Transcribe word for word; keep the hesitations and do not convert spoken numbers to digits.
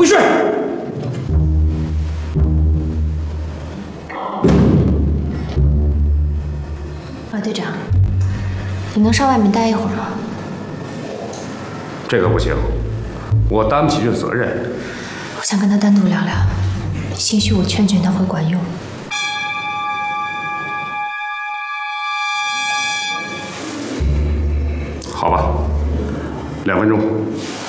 回去。 马队长，你能上外面待一会儿吗？ 这个不行，我担不起这责任。 我想跟他单独聊聊，兴许我劝劝他会管用。 好吧，两分钟。